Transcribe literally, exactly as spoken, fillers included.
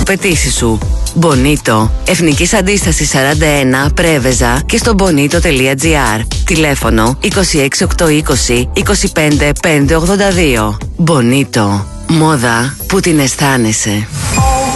απαιτήσεις σου. Bonito. Εθνικής Αντίστασης σαράντα ένα, Πρέβεζα και στο bonito τελεία gr. Τηλέφωνο είκοσι έξι οκτακόσια είκοσι είκοσι πέντε πεντακόσια ογδόντα δύο. Bonito. Μόδα που την αισθάνεσαι.